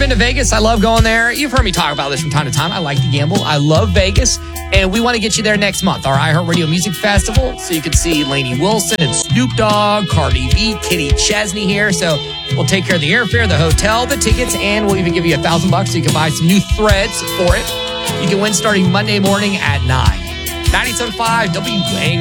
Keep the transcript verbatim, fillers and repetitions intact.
been to Vegas? I love going there. You've heard me talk about this from time to time. I like to gamble. I love Vegas. And we want to get you there next month, our iHeartRadio Music Festival. So you can see Lainey Wilson and Snoop Dogg, Cardi B, Kenny Chesney here. So we'll take care of the airfare, the hotel, the tickets, and we'll even give you a thousand bucks so you can buy some new threads for it. You can win starting Monday morning at nine. ninety-seven point five W A